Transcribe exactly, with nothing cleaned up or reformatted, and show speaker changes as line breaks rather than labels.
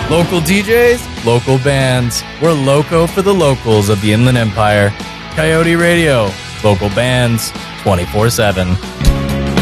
Local D Js, local bands. We're loco for the locals of the Inland Empire. Coyote Radio, local bands, twenty-four seven.